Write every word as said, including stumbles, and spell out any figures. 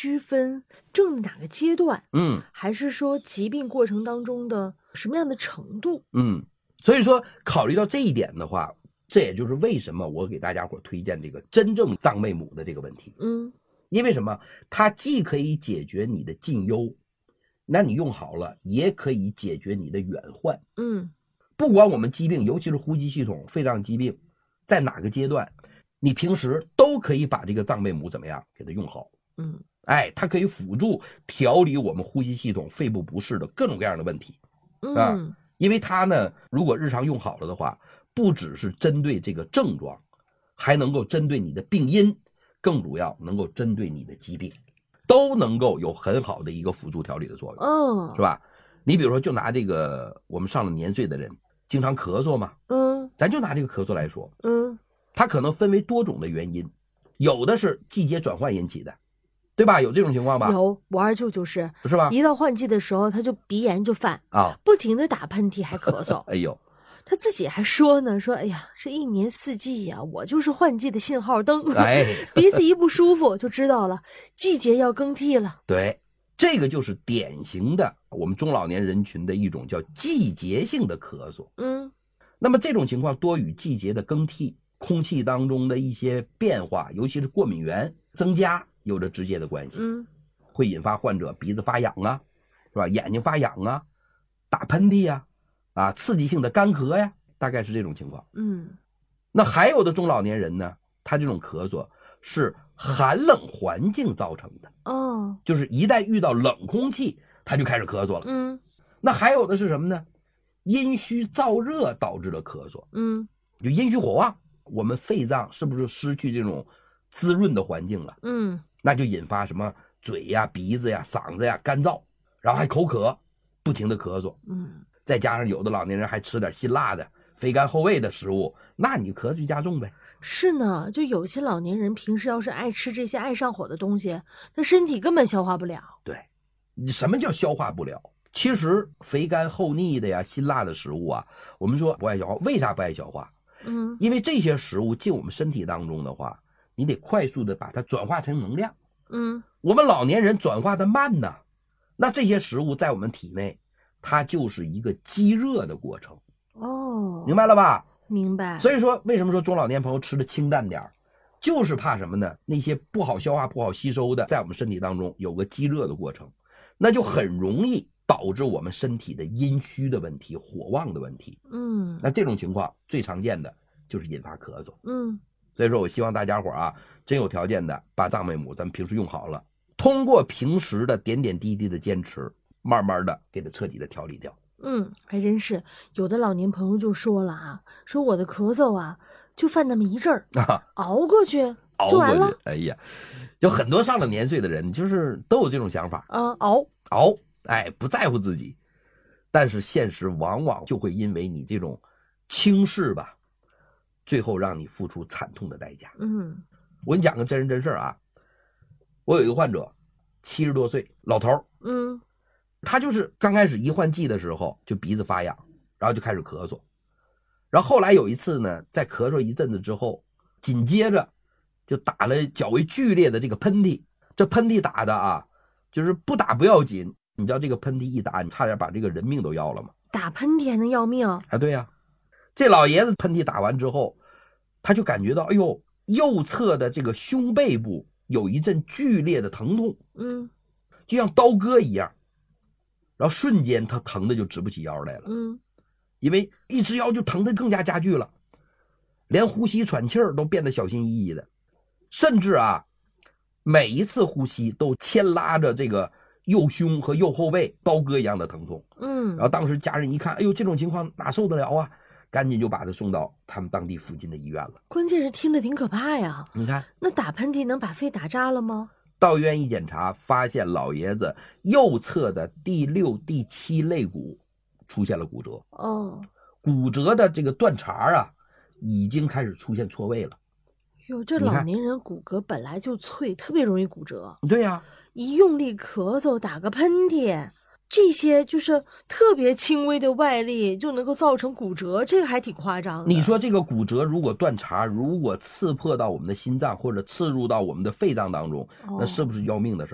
区分正哪个阶段？ 嗯， 还是说疾病过程当中的什么样的程度？ 嗯，所以说考虑到这一点的话，这也就是为什么我给大家伙推荐这个真正藏妹母的这个问题。 嗯， 因为什么？它既可以解决你的近忧，那你用好了，也可以解决你的远患。 嗯， 不管我们疾病，尤其是呼吸系统、肺脏疾病，在哪个阶段，你平时都可以把这个藏妹母怎么样给它用好。 嗯， 哎，它可以辅助调理我们呼吸系统、肺部不适的各种各样的问题。啊， 嗯， 因为它呢，如果日常用好了的话，不只是针对这个症状，还能够针对你的病因，更主要能够针对你的疾病，都能够有很好的一个辅助调理的作用。 哦， 是吧？你比如说，就拿这个我们上了年岁的人，经常咳嗽嘛， 嗯咱就拿这个咳嗽来说， 嗯， 它可能分为多种的原因，有的是季节转换引起的，对吧？有这种情况吧？ 有，我二舅就是， 是吧？ 一到换季的时候，他就鼻炎就犯啊， 不停的打喷嚏还咳嗽。 哎呦， 他自己还说呢，说哎呀，这一年四季呀、我就是换季的信号灯。 哎， 鼻子一不舒服就知道了，季节要更替了。 对，这个就是典型的我们中老年人群的一种叫季节性的咳嗽。 嗯， 那么这种情况多与季节的更替、空气当中的一些变化，尤其是过敏源增加有着直接的关系。 嗯， 会引发患者鼻子发痒啊，是吧？眼睛发痒啊，打喷嚏呀、啊，啊，刺激性的干咳呀，大概是这种情况。 嗯， 那还有的中老年人呢，他这种咳嗽是寒冷环境造成的， 哦， 就是一旦遇到冷空气，他就开始咳嗽了。 嗯那还有的是什么呢？阴虚燥热导致的咳嗽， 嗯就阴虚火旺，我们肺脏是不是失去这种滋润的环境了？ 嗯， 那就引发什么嘴呀、鼻子呀、嗓子呀干燥，然后还口渴，不停的咳嗽。 嗯， 再加上有的老年人还吃点辛辣的、肥甘厚味的食物，那你咳嗽就加重呗。 是呢，就有些老年人平时要是爱吃这些爱上火的东西，他身体根本消化不了。 对，你什么叫消化不了？其实肥甘厚腻的呀、辛辣的食物啊，我们说不爱消化，为啥不爱消化？ 嗯因为这些食物进我们身体当中的话，你得快速的把它转化成能量。 嗯， 我们老年人转化的慢呢，那这些食物在我们体内，它就是一个积热的过程。 哦， 明白了吧？ 明白。 所以说，为什么说中老年朋友吃的清淡点儿，就是怕什么呢？那些不好消化、不好吸收的，在我们身体当中有个积热的过程，那就很容易导致我们身体的阴虚的问题、火旺的问题。 嗯那这种情况最常见的就是引发咳嗽。 嗯， 所以说我希望大家伙啊，真有条件的把藏妹母咱们平时用好了，通过平时的点点滴滴的坚持，慢慢的给它彻底的调理掉。 嗯，还真是有的老年朋友就说了啊，说我的咳嗽啊，就犯那么一阵儿， 啊， 熬过去熬过就完了去。哎呀，就很多上了年岁的人，就是都有这种想法， 啊，熬。 熬，哎，不在乎自己。但是现实往往就会因为你这种轻视吧，最后让你付出惨痛的代价。 嗯我给你讲个真人真事儿啊，我有一个患者，七十多岁老头儿， 嗯他就是刚开始一换季的时候就鼻子发痒，然后就开始咳嗽，然后后来有一次呢，在咳嗽一阵子之后，紧接着就打了较为剧烈的这个喷嚏，这喷嚏打的啊，就是不打不要紧，你知道这个喷嚏一打，你差点把这个人命都要了吗？ 打喷嚏还能要命？ 啊，对呀，这老爷子喷嚏打完之后，他就感觉到，哎呦，右侧的这个胸背部有一阵剧烈的疼痛， 嗯就像刀割一样，然后瞬间他疼的就直不起腰来了， 嗯因为一直腰就疼得更加加剧了，连呼吸喘气儿都变得小心翼翼的，甚至啊，每一次呼吸都牵拉着这个右胸和右后背刀割一样的疼痛。 嗯然后当时家人一看，哎呦，这种情况哪受得了啊，赶紧就把他送到他们当地附近的医院了。 关键是听着挺可怕呀。 你看， 那打喷嚏能把肺打扎了吗？ 到医院一检查，发现老爷子右侧的第六、第七肋骨出现了骨折， 哦， 骨折的这个断茬啊，已经开始出现错位了。 哟，这你看老年人骨骼本来就脆，特别容易骨折。 对呀、 一用力咳嗽、打个喷嚏，这些就是特别轻微的外力就能够造成骨折，这个还挺夸张的。 你说这个骨折如果断茬，如果刺破到我们的心脏或者刺入到我们的肺脏当中，那是不是要命的事儿？